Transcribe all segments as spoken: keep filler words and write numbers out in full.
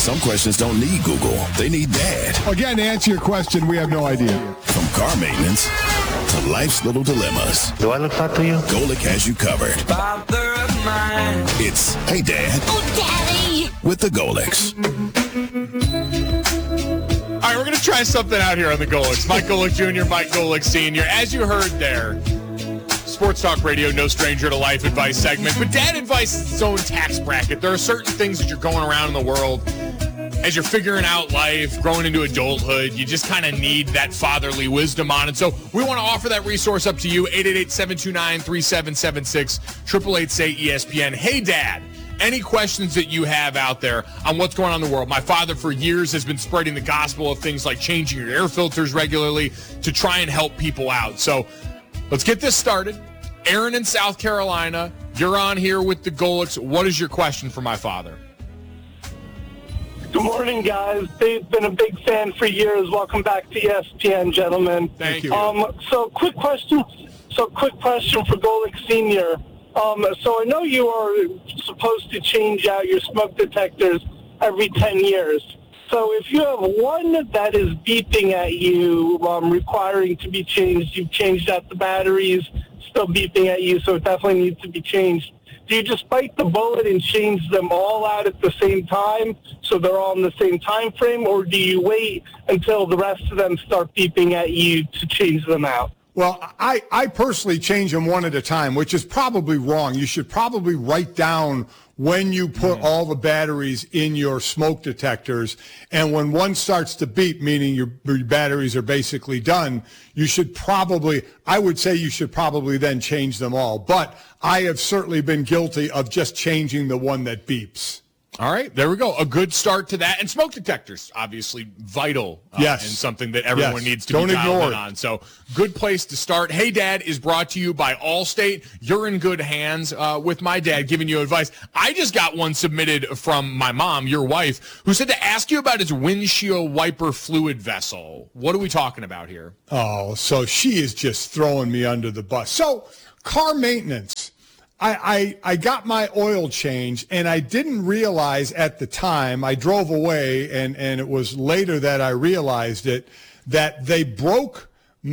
Some questions don't need Google. They need Dad. Again, to answer your question, we have no idea. From car maintenance to life's little dilemmas. Do I look hot to you? Golic has you covered. Father of mine. It's Hey Dad. Oh, Daddy. With the Golics. All right, we're going to try something out here on the Golics. Mike Golic Junior, Mike Golic Senior As you heard there, Sports Talk Radio, no stranger to life advice segment. But Dad advice is its own tax bracket. There are certain things that you're going around in the world as you're figuring out life, growing into adulthood. You just kind of need that fatherly wisdom on it. So we want to offer that resource up to you. eight eight eight, seven two nine, three seven seven six, eight eight eight, say E S P N. Hey, Dad. Any questions that you have out there on what's going on in the world? My father for years has been spreading the gospel of things like changing your air filters regularly to try and help people out. So let's get this started. Aaron in South Carolina, you're on here with the Golics. What is your question for my father? Good morning, guys. Dave's been a big fan for years. Welcome back to E S P N, gentlemen. Thank you. Um, so quick question. So quick question for Golic Senior. Um, so I know you are supposed to change out your smoke detectors every ten years. So if you have one that is beeping at you, um, requiring to be changed, you've changed out the batteries, still beeping at you, so it definitely needs to be changed. Do you just bite the bullet and change them all out at the same time so they're all in the same time frame, or do you wait until the rest of them start beeping at you to change them out? Well, I, I personally change them one at a time, which is probably wrong. You should probably write down when you put mm. all the batteries in your smoke detectors, and when one starts to beep, meaning your, your batteries are basically done, you should probably, I would say you should probably then change them all. But I have certainly been guilty of just changing the one that beeps. All right, there we go. A good start to that. And smoke detectors, obviously vital. Uh, yes. And something that everyone yes. needs to Don't be dialed ignore in it. on. So good place to start. Hey, Dad is brought to you by Allstate. You're in good hands uh, with my dad giving you advice. I just got one submitted from my mom, your wife, who said to ask you about his windshield wiper fluid vessel. What are we talking about here? Oh, so she is just throwing me under the bus. So car maintenance. I, I, I got my oil change, and I didn't realize at the time, I drove away, and, and it was later that I realized it, that they broke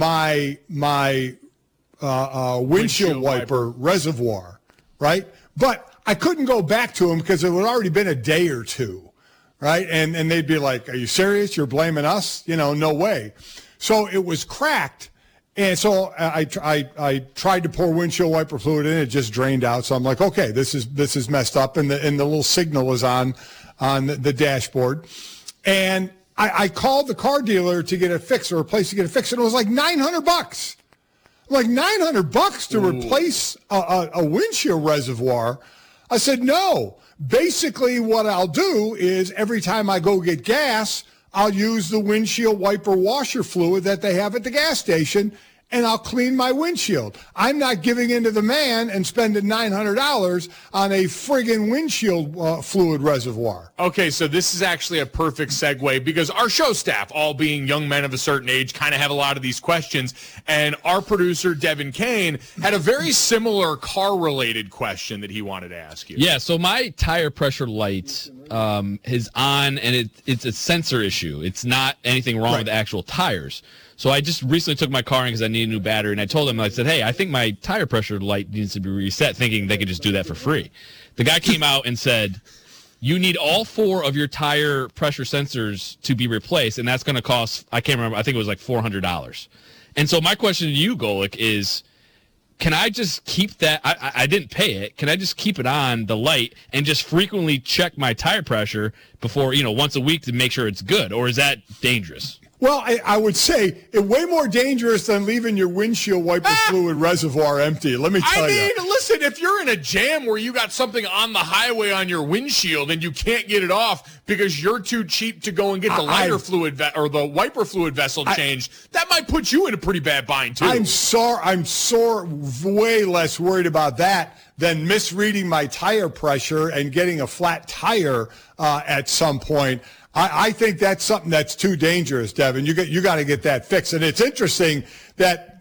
my my uh, uh, windshield, windshield wiper, wiper reservoir, right? But I couldn't go back to them because it had already been a day or two, right? And, and they'd be like, are you serious? You're blaming us? You know, no way. So it was cracked. And so I, I, I tried to pour windshield wiper fluid in. It just drained out. So I'm like, okay, this is this is messed up. And the and the little signal is on on the, the dashboard. And I, I called the car dealer to get it fixed, or a place to get it fixed. And it was like nine hundred bucks. Like nine hundred bucks to Ooh. replace a, a, a windshield reservoir. I said, no. Basically, what I'll do is every time I go get gas, I'll use the windshield wiper washer fluid that they have at the gas station, and I'll clean my windshield. I'm not giving in to the man and spending nine hundred dollars on a friggin' windshield uh, fluid reservoir. Okay, so this is actually a perfect segue because our show staff, all being young men of a certain age, kind of have a lot of these questions. And our producer, Devin Kane, had a very similar car-related question that he wanted to ask you. Yeah, so my tire pressure light um, is on, and it, it's a sensor issue. It's not anything wrong Right. with the actual tires. So I just recently took my car in because I need a new battery, and I told him, I said, hey, I think my tire pressure light needs to be reset, thinking they could just do that for free. The guy came out and said, you need all four of your tire pressure sensors to be replaced, and that's going to cost, I can't remember, I think it was like four hundred dollars. And so my question to you, Golic, is can I just keep that, I, I didn't pay it, can I just keep it on the light and just frequently check my tire pressure before, you know, once a week to make sure it's good, or is that dangerous? Well, I, I would say it's way more dangerous than leaving your windshield wiper ah! fluid reservoir empty. Let me tell I mean, you. listen, if you're in a jam where you got something on the highway on your windshield and you can't get it off because you're too cheap to go and get the lighter I, fluid ve- or the wiper fluid vessel I, changed, that might put you in a pretty bad bind too. I'm sorry. I'm sore, way less worried about that than misreading my tire pressure and getting a flat tire uh, at some point. I, I think that's something that's too dangerous, Devin. You got you got to get that fixed. And it's interesting that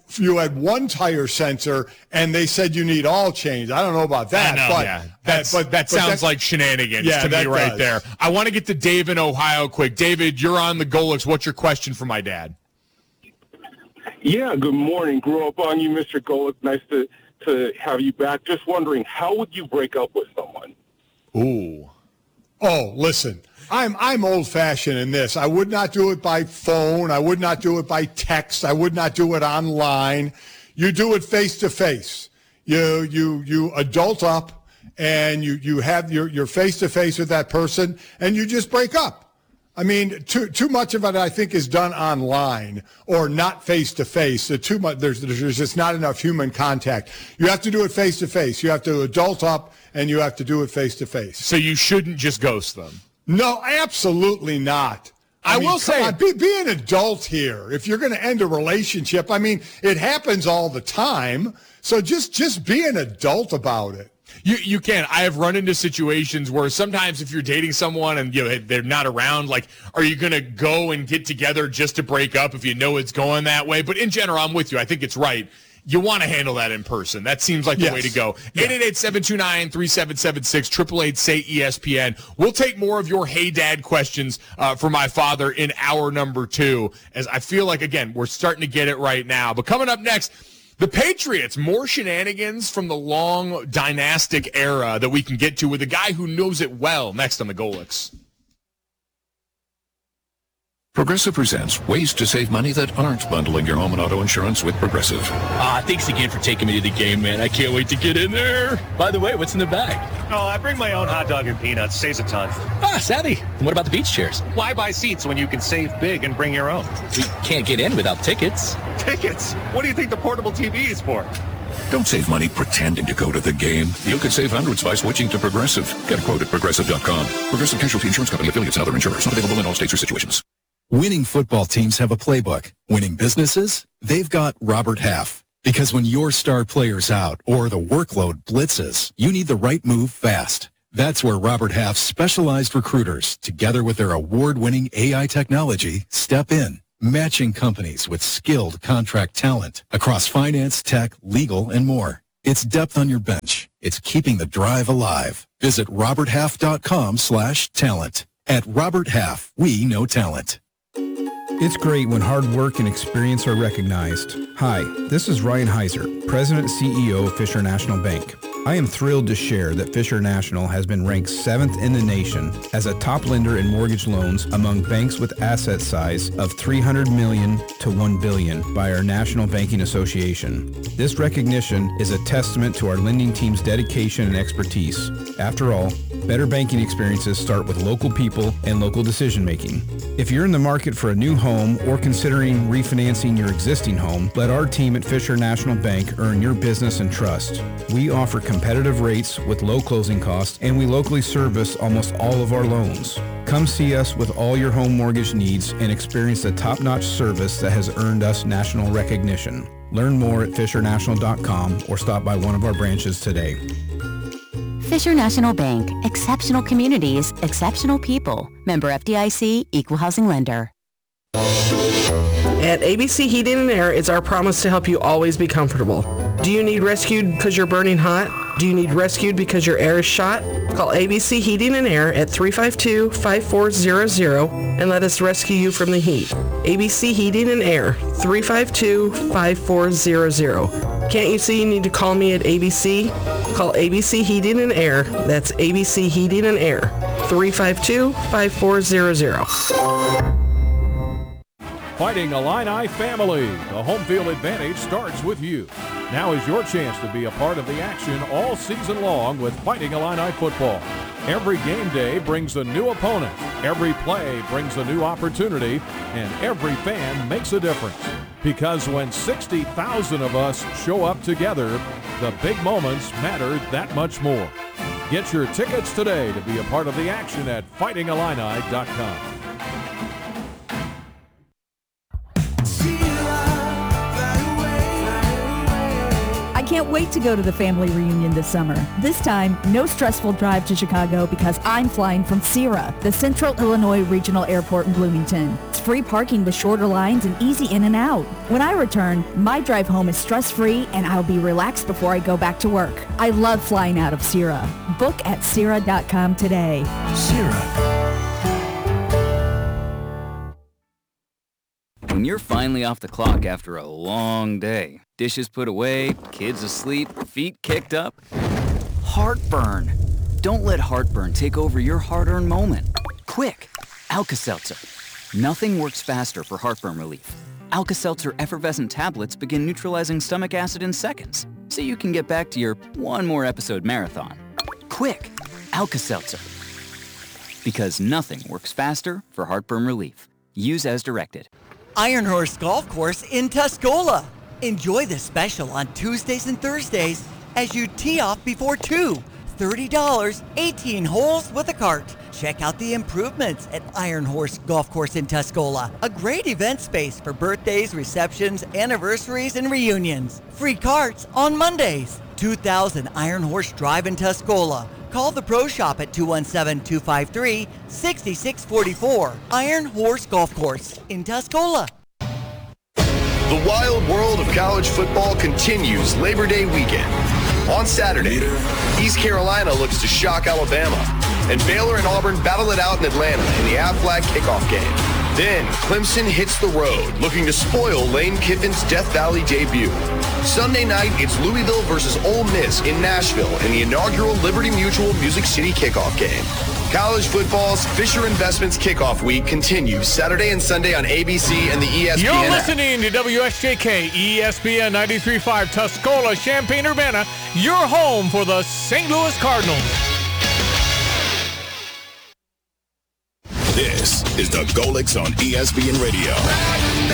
you had one tire sensor and they said you need all change. I don't know about that. I know, but, yeah. That's, but that but sounds like shenanigans yeah, to me right does. there. I want to get to Dave in Ohio quick. David, you're on the Golix. What's your question for my dad? Yeah, good morning. Grew up on you, Mister Golick. Nice to, to have you back. Just wondering, how would you break up with someone? Ooh. Oh, listen, I'm I'm old-fashioned in this. I would not do it by phone. I would not do it by text. I would not do it online. You do it face-to-face. You you you adult up, and you, you have your, your face-to-face with that person, and you just break up. I mean, too too much of it, I think, is done online or not face-to-face. So too much, there's, there's just not enough human contact. You have to do it face-to-face. You have to adult up, and you have to do it face-to-face. So you shouldn't just ghost them. No, absolutely not. I, I mean, will say, on, be, be an adult here. If you're going to end a relationship, I mean, it happens all the time. So just just be an adult about it. You you can. I have run into situations where sometimes if you're dating someone and you know, they're not around, like, are you going to go and get together just to break up if you know it's going that way? But in general, I'm with you. I think it's right. You want to handle that in person. That seems like the yes. way to go. Yeah. eight eight eight, seven two nine, three seven seven six, eight eight eight, say E S P N. We'll take more of your Hey Dad questions uh, for my father in hour number two, as I feel like, again, we're starting to get it right now. But coming up next, the Patriots, more shenanigans from the long dynastic era that we can get to with a guy who knows it well next on the Golix. Progressive presents ways to save money that aren't bundling your home and auto insurance with Progressive. Ah, thanks again for taking me to the game, man. I can't wait to get in there. By the way, what's in the bag? Oh, I bring my own hot dog and peanuts. Saves a ton. Ah, savvy. And what about the beach chairs? Why buy seats when you can save big and bring your own? We can't get in without tickets. Tickets? What do you think the portable T V is for? Don't save money pretending to go to the game. You could save hundreds by switching to Progressive. Get a quote at progressive dot com. Progressive Casualty Insurance Company, affiliates, and other insurers. Not available in all states or situations. Winning football teams have a playbook. Winning businesses, they've got Robert Half. Because when your star player's out or the workload blitzes, you need the right move fast. That's where Robert Half's specialized recruiters, together with their award-winning A I technology, step in, matching companies with skilled contract talent across finance, tech, legal, and more. It's depth on your bench. It's keeping the drive alive. Visit robert half dot com slash talent. At Robert Half, we know talent. It's great when hard work and experience are recognized. Hi, this is Ryan Heiser, President and C E O of Fisher National Bank. I am thrilled to share that Fisher National has been ranked seventh in the nation as a top lender in mortgage loans among banks with asset size of three hundred million dollars to one billion dollars by our National Banking Association. This recognition is a testament to our lending team's dedication and expertise. After all, better banking experiences start with local people and local decision making. If you're in the market for a new home or considering refinancing your existing home, let our team at Fisher National Bank earn your business and trust. We offer competitive rates with low closing costs, and we locally service almost all of our loans. Come see us with all your home mortgage needs and experience the top-notch service that has earned us national recognition. Learn more at fisher national dot com or stop by one of our branches today. Fisher National Bank. Exceptional communities, exceptional people. Member F D I C, Equal Housing Lender. At A B C Heating and Air, it's our promise to help you always be comfortable. Do you need rescued because you're burning hot? Do you need rescued because your air is shot? Call A B C Heating and Air at three five two, five four zero zero and let us rescue you from the heat. A B C Heating and Air, three five two, five four zero zero. Can't you see you need to call me at A B C? Call A B C Heating and Air. That's A B C Heating and Air, three five two, five four zero zero. Fighting Illini family, the home field advantage starts with you. Now is your chance to be a part of the action all season long with Fighting Illini football. Every game day brings a new opponent, every play brings a new opportunity, and every fan makes a difference. Because when sixty thousand of us show up together, the big moments matter that much more. Get your tickets today to be a part of the action at fighting illini dot com. I can't wait to go to the family reunion this summer. This time, no stressful drive to Chicago because I'm flying from Sierra, the Central Illinois Regional Airport in Bloomington. It's free parking with shorter lines and easy in and out. When I return, my drive home is stress-free and I'll be relaxed before I go back to work. I love flying out of Sierra. Book at Sierra dot com today. Sierra. When you're finally off the clock after a long day, dishes put away, kids asleep, feet kicked up, heartburn. Don't let heartburn take over your hard-earned moment. Quick, Alka-Seltzer. Nothing works faster for heartburn relief. Alka-Seltzer effervescent tablets begin neutralizing stomach acid in seconds, so you can get back to your one more episode marathon. Quick, Alka-Seltzer. Because nothing works faster for heartburn relief. Use as directed. Iron Horse Golf Course in Tuscola. Enjoy the special on Tuesdays and Thursdays as you tee off before two. thirty dollars, eighteen holes with a cart. Check out the improvements at Iron Horse Golf Course in Tuscola. A great event space for birthdays, receptions, anniversaries, and reunions. Free carts on Mondays. two thousand Iron Horse Drive in Tuscola. Call the Pro Shop at two one seven, two five three, six six four four. Iron Horse Golf Course in Tuscola. The wild world of college football continues Labor Day weekend. On Saturday, East Carolina looks to shock Alabama, and Baylor and Auburn battle it out in Atlanta in the Aflac kickoff game. Then, Clemson hits the road, looking to spoil Lane Kiffin's Death Valley debut. Sunday night, it's Louisville versus Ole Miss in Nashville in the inaugural Liberty Mutual Music City kickoff game. College football's Fisher Investments kickoff week continues Saturday and Sunday on A B C and the E S P N You're app. listening to W S J K E S P N ninety-three point five Tuscola, Champaign-Urbana, your home for the Saint Louis Cardinals. This is the Golix on E S P N Radio.